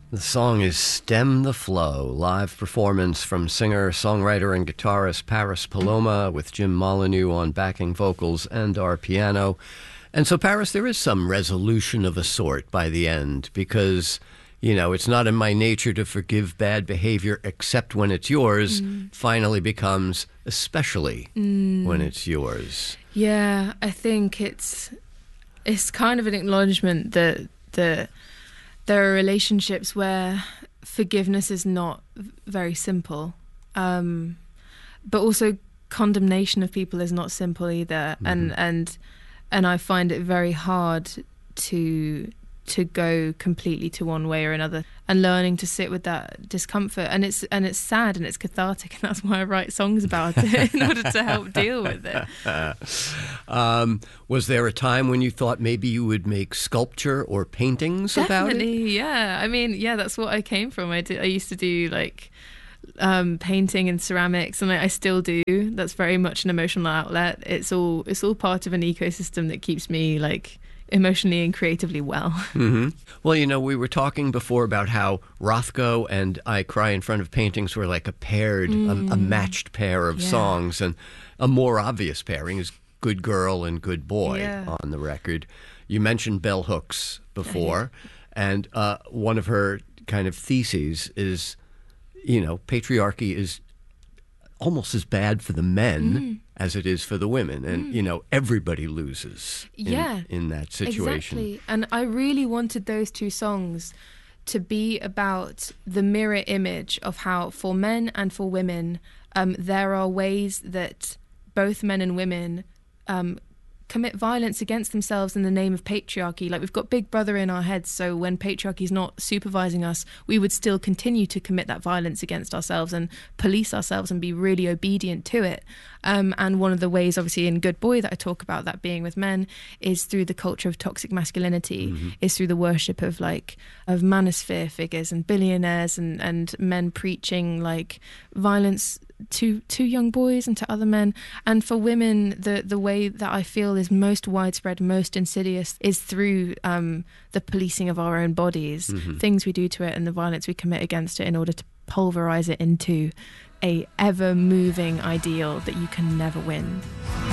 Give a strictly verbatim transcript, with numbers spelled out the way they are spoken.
The song is Stem the Flow, live performance from singer, songwriter, and guitarist Paris Paloma with Jim Molyneux on backing vocals and our piano. And so, Paris, there is some resolution of a sort by the end because, you know, it's not in my nature to forgive bad behavior except when it's yours, mm. finally becomes especially mm. when it's yours. Yeah, I think it's it's kind of an acknowledgement that the there are relationships where forgiveness is not very simple, um, but also condemnation of people is not simple either, mm-hmm. and and and I find it very hard to to go completely to one way or another, and learning to sit with that discomfort, and it's and it's sad and it's cathartic, and that's why I write songs about it in order to help deal with it. Um, was there a time when you thought maybe you would make sculpture or paintings about it? Definitely, yeah. I mean, yeah, that's what I came from. I did. I used to do like um, painting and ceramics, and I, I still do. That's very much an emotional outlet. It's all it's all part of an ecosystem that keeps me like emotionally and creatively well. Mm-hmm. Well, you know, we were talking before about how Rothko and I Cry in Front of Paintings were like a paired, mm. a, a matched pair of yeah. songs, and a more obvious pairing is Good Girl and Good Boy yeah. on the record. You mentioned Bell Hooks before, and uh, one of her kind of theses is, you know, patriarchy is almost as bad for the men mm. as it is for the women, and mm. you know, everybody loses in, yeah, in that situation. Exactly. And I really wanted those two songs to be about the mirror image of how for men and for women um, there are ways that both men and women um, commit violence against themselves in the name of patriarchy. Like, we've got Big Brother in our heads, so when patriarchy is not supervising us, we would still continue to commit that violence against ourselves and police ourselves and be really obedient to it. Um, and one of the ways, obviously, in Good Boy that I talk about that being with men is through the culture of toxic masculinity, mm-hmm. is through the worship of like of manosphere figures and billionaires and, and men preaching like violence to to young boys and to other men. And for women, the the way that I feel is most widespread, most insidious, is through um, the policing of our own bodies, mm-hmm. things we do to it and the violence we commit against it in order to pulverize it into a ever-moving ideal that you can never win.